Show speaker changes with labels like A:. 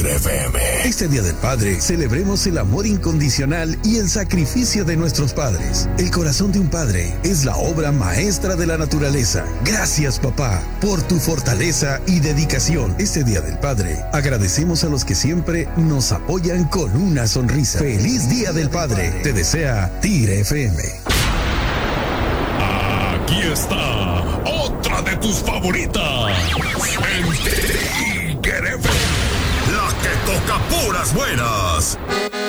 A: Tigre FM.
B: Este Día del Padre, celebremos el amor incondicional y el sacrificio de nuestros padres. El corazón de un padre es la obra maestra de la naturaleza. Gracias, papá, por tu fortaleza y dedicación. Este Día del Padre, agradecemos a los que siempre nos apoyan con una sonrisa. Feliz Día del Padre. Te desea Tigre FM.
A: Aquí está otra de tus favoritas. En Tigre FM, la que toca puras buenas.